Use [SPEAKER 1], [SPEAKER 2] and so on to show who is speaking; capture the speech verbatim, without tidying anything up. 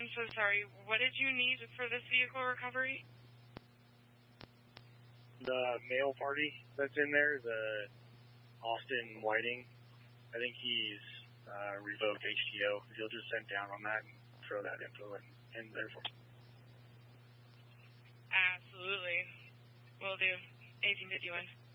[SPEAKER 1] I'm so sorry. What did you need for this vehicle recovery?
[SPEAKER 2] The male party that's in there, the Austin Whiting, I think he's uh, revoked H T O. If you'll just send down on that and throw that info in, in there for me.
[SPEAKER 1] Absolutely. Will do. eighteen fifty-one.